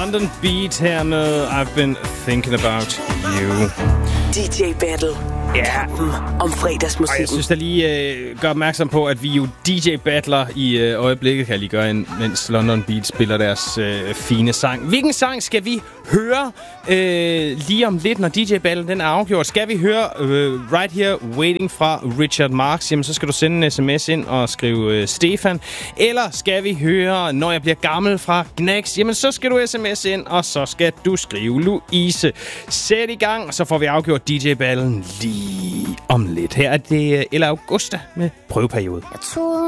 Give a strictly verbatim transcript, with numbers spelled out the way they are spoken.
London Beat her med I've Been Thinking About You. D J Battle. Ja. Kampen om fredagsmusik. Og jeg synes da lige øh, gør opmærksom på, at vi jo D J-battler i øh, øjeblikket, kan jeg lige gøre, mens London Beat spiller deres øh, fine sang. Hvilken sang skal vi høre øh, lige om lidt, når D J-battlen den er afgjort? Skal vi høre øh, Right Here Waiting fra Richard Marx? Jamen, så skal du sende en sms ind og skrive øh, Stefan. Eller skal vi høre Når jeg bliver gammel fra Gnags? Jamen, så skal du sms ind, og så skal du skrive Louise. Sæt i gang, og så får vi afgjort D J-battlen lige om lidt. Her er det Ella Augusta med Prøveperiode. Jeg troede